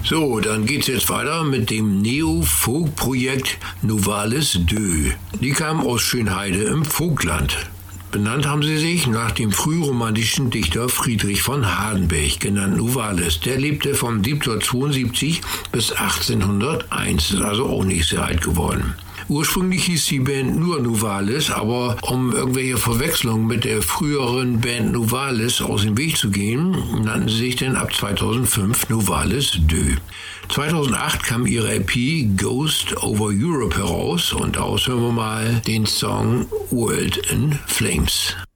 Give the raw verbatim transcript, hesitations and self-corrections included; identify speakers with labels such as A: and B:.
A: So, dann geht's jetzt weiter mit dem Neo-Folk-Projekt Novalis Deux. Die kamen aus Schönheide im Vogtland. Benannt haben sie sich nach dem frühromantischen Dichter Friedrich von Hardenberg, genannt Novalis. Der lebte von siebzehnhundertzweiundsiebzig bis achtzehnhunderteins, ist also auch nicht sehr alt geworden. Ursprünglich hieß die Band nur Novalis, aber um irgendwelche Verwechslungen mit der früheren Band Novalis aus dem Weg zu gehen, nannten sie sich dann ab zweitausendfünf Novalis Deux. zweitausendacht kam ihre E P Ghost Over Europe heraus und daraus hören wir mal den Song World in Flames.